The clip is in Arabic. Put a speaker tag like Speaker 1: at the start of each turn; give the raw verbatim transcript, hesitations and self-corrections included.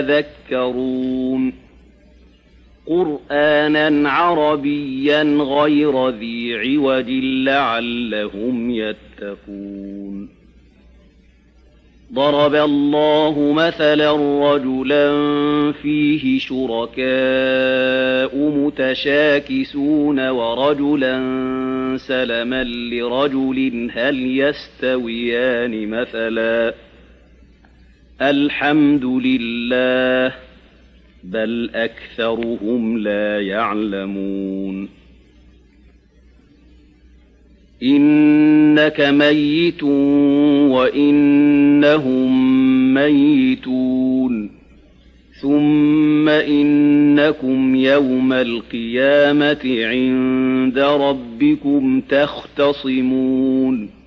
Speaker 1: يتذكرون قرآنا عربيا غير ذي عوج لعلهم يتقون ضرب الله مثلا رجلا فيه شركاء متشاكسون ورجلا سلما لرجل هل يستويان مثلا الحمد لله بل أكثرهم لا يعلمون إنك ميت وإنهم ميتون ثم إنكم يوم القيامة عند ربكم تختصمون